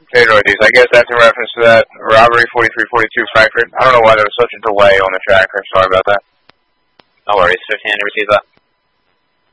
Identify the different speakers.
Speaker 1: Okay, Northeast. I guess that's in reference to that robbery 4342 Frankfurt. I don't know why there was such a delay on the tracker. Sorry about that.
Speaker 2: No worries. 15 to receive that.